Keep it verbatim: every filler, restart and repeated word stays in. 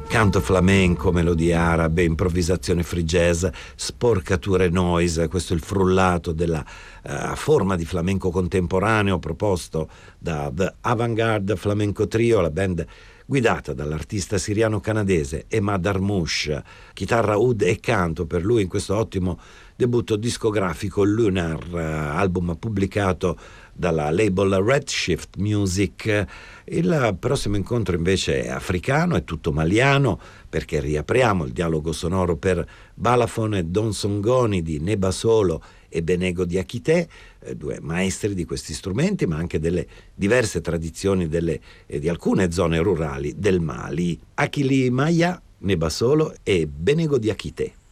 Canto flamenco, melodie arabe, improvvisazione free jazz, sporcature noise. Questo è il frullato della uh, forma di flamenco contemporaneo proposto da The Avant-Garde Flamenco Trio, la band guidata dall'artista siriano-canadese Emad Armouche, chitarra, oud e canto per lui in questo ottimo debutto discografico Lunar, uh, album pubblicato dalla label Redshift Music. Il prossimo incontro invece è africano, è tutto maliano, perché riapriamo il dialogo sonoro per balafon e Don Songoni di Neba Solo e Benego di Akité, eh, due maestri di questi strumenti, ma anche delle diverse tradizioni delle, eh, di alcune zone rurali del Mali. Akili Maya, Neba Solo e Benego di Akité.